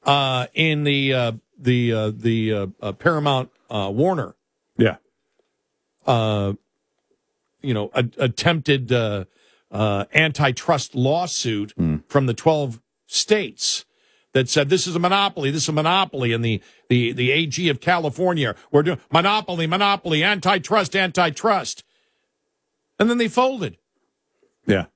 in the Paramount Warner. Yeah. Attempted antitrust lawsuit from the 12 states that said this is a monopoly, and the AG of California, we're doing monopoly, antitrust, and then they folded. Yeah.